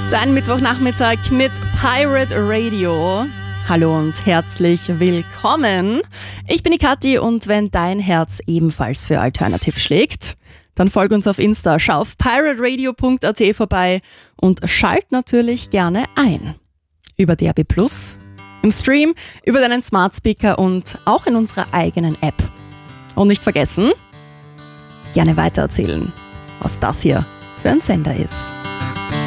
Dein Mittwochnachmittag mit Pirate Radio. Hallo und herzlich willkommen. Ich bin die Kathi und wenn dein Herz ebenfalls für Alternative schlägt, dann folg uns auf Insta, schau auf pirateradio.at vorbei und schalt natürlich gerne ein. Über DAB+, im Stream, über deinen Smart Speaker und auch in unserer eigenen App. Und nicht vergessen, gerne weitererzählen, was das hier für ein Sender ist.